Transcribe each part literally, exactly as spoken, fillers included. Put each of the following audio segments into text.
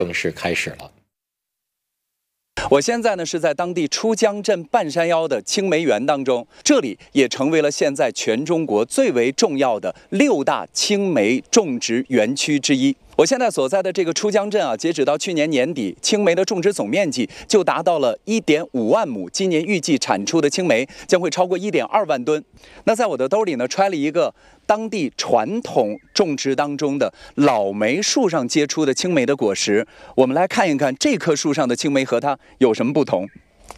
正式开始了。 我现在呢是在当地出江镇半山腰的青梅园当中，这里也成为了现在全中国最为重要的六大青梅种植园区之一。我现在所在的这个出江镇啊，截止到去年年底，青梅的种植总面积就达到了一点五万亩，今年预计产出的青梅将会超过一点二万吨。那在我的兜里呢，揣了一个当地传统种植当中的老梅树上结出的青梅的果实，我们来看一看这棵树上的青梅和它有什么不同。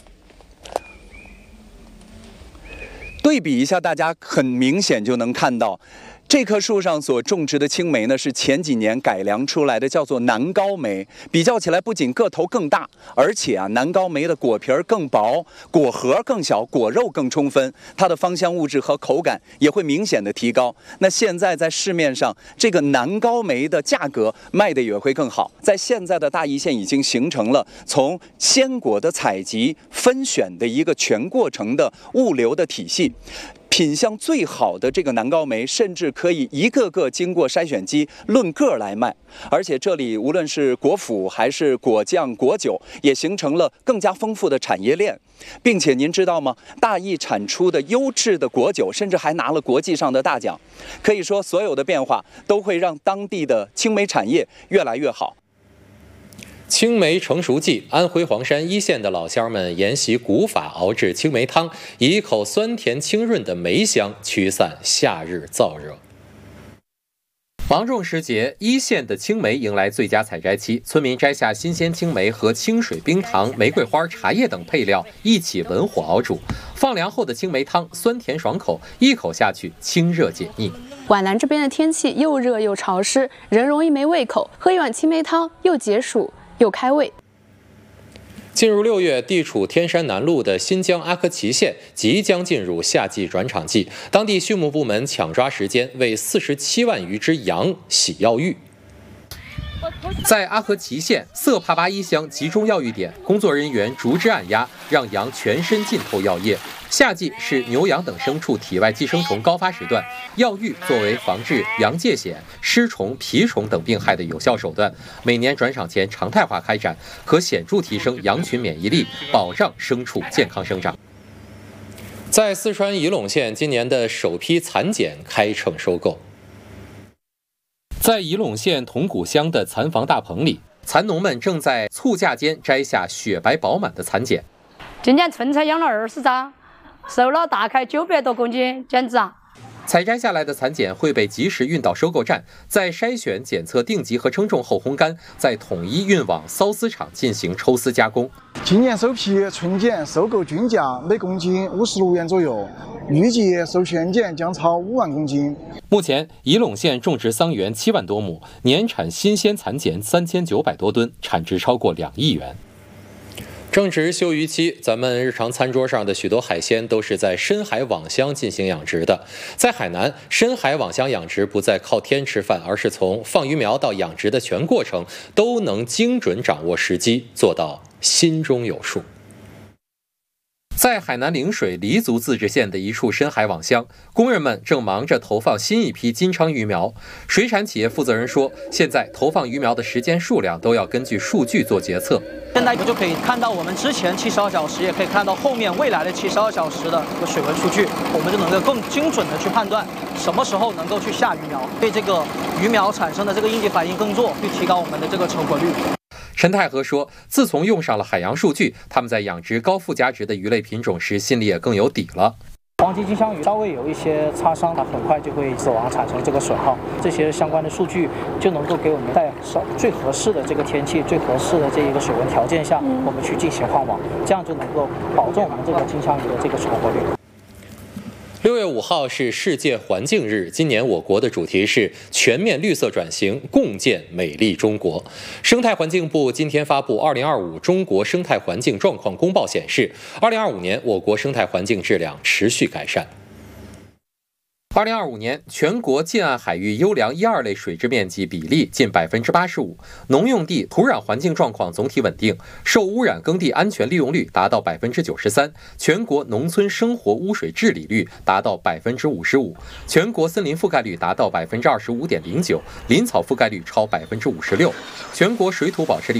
对比一下，大家很明显就能看到，这棵树上所种植的青梅呢，是前几年改良出来的，叫做南高梅。比较起来，不仅个头更大，而且啊，南高梅的果皮儿更薄，果核更小，果肉更充分，它的芳香物质和口感也会明显的提高。那现在在市面上，这个南高梅的价格卖的也会更好。在现在的大邑县已经形成了从鲜果的采集、分选的一个全过程的物流的体系。品相最好的这个南高梅，甚至可以一个个经过筛选机论个来卖。而且这里无论是果脯还是果酱、果酒，也形成了更加丰富的产业链。并且您知道吗？大邑产出的优质的果酒，甚至还拿了国际上的大奖。可以说，所有的变化都会让当地的青梅产业越来越好。 青梅成熟季，安徽黄山一线的老乡们沿袭古法熬制青梅汤，以一口酸甜清润的梅香驱散夏日燥热。芒种时节，一线的青梅迎来最佳采摘期，村民摘下新鲜青梅和清水、冰糖、玫瑰花、茶叶等配料一起文火熬煮，放凉后的青梅汤酸甜爽口，一口下去清热解腻。 皖南这边的天气又热又潮湿，人容易没胃口，喝一碗青梅汤又解暑又开胃。 进入六月，地处天山南麓的新疆阿克齐县即将进入夏季转场季，当地畜牧部门抢抓时间，为四十七万余只羊洗药浴。在阿克齐县色帕巴依乡集中药浴点，工作人员逐只按压，让羊全身浸透药液。夏季是牛羊等牲畜体外寄生虫高发时段，药浴作为防治羊疥癣、虱虫、蜱虫等病害的有效手段，每年转场前常态化开展，可显著提升羊群免疫力，保障牲畜健康生长。在四川仪陇县，今年的首批蚕茧开秤收购。在仪陇县铜鼓乡的蚕房大棚里，蚕农们正在簇架间摘下雪白饱满的蚕茧。 今年春才养了二十张，收了大概九百多公斤，简直啊！ 采摘下来的蚕茧会被及时运到收购站，在筛选、检测、定级和称重后烘干，再统一运往缫丝厂进行抽丝加工。 今年首批春茧收购均价每公斤五十六元左右，预计收鲜茧将超五万公斤。 目前，仪陇县种植桑园七万多亩，年产新鲜蚕茧三千九百多吨，产值超过两亿元。正值休渔期，咱们日常餐桌上的许多海鲜都是在深海网箱进行养殖的。在海南，深海网箱养殖不再靠天吃饭，而是从放鱼苗到养殖的全过程都能精准掌握时机，做到心中有数。在海南陵水黎族自治县的一处深海网箱，工人们正忙着投放新一批金鲳鱼苗。水产企业负责人说，现在投放鱼苗的时间数量都要根据数据做决策。 现在就可以看到我们之前七十二小时，也可以看到后面未来的七十二小时的一个水文数据，我们就能够更精准的去判断什么时候能够去下鱼苗，对这个鱼苗产生的这个应激反应耕作，去提高我们的这个成活率。 陈太和说，自从用上了海洋数据，他们在养殖高附加值的鱼类品种时，心里也更有底了。 黄金金枪鱼稍微有一些擦伤，它很快就会死亡，产生这个损耗。这些相关的数据就能够给我们在最合适的这个天气、最合适的这一个水温条件下，我们去进行换网，这样就能够保证我们这个金枪鱼的这个成活率。 六月五号是世界环境日，今年我国的主题是全面绿色转型，共建美丽中国。生态环境部今天发布《二零二五中国生态环境状况公报》，显示，二零二五年我国生态环境质量持续改善。二零二五年，全国近岸海域优良一二类水质面积比例近百分之八十五，农用地土壤环境状况总体稳定，受污染耕地安全利用率达到百分之九十三，全国农村生活污水治理率达到百分之五十五，全国森林覆盖率达到百分之二十五点零九，林草覆盖率超百分之五十六，全国水土保持率